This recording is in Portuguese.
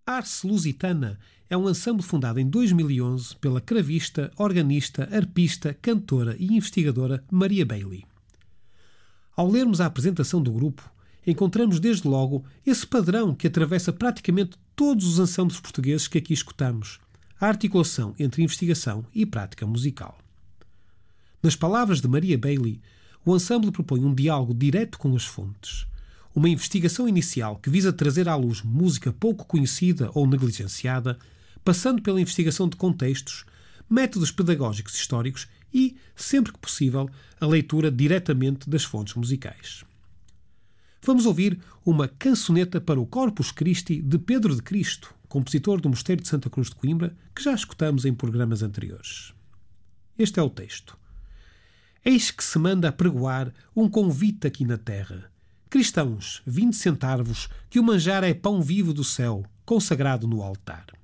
Ars Lusitana é um ensemble fundado em 2011 pela cravista, organista, arpista, cantora e investigadora Maria Bailey. Ao lermos a apresentação do grupo, encontramos desde logo esse padrão que atravessa praticamente todos os ensembles portugueses que aqui escutamos, a articulação entre investigação e prática musical. Nas palavras de Maria Bailey, o ensemble propõe um diálogo direto com as fontes, uma investigação inicial que visa trazer à luz música pouco conhecida ou negligenciada, passando pela investigação de contextos, métodos pedagógicos históricos e, sempre que possível, a leitura diretamente das fontes musicais. Vamos ouvir uma cançoneta para o Corpus Christi de Pedro de Cristo, compositor do Mosteiro de Santa Cruz de Coimbra, que já escutamos em programas anteriores. Este é o texto. Eis que se manda apregoar um convite aqui na terra. Cristãos, vinde sentar-vos, que o manjar é pão vivo do céu, consagrado no altar.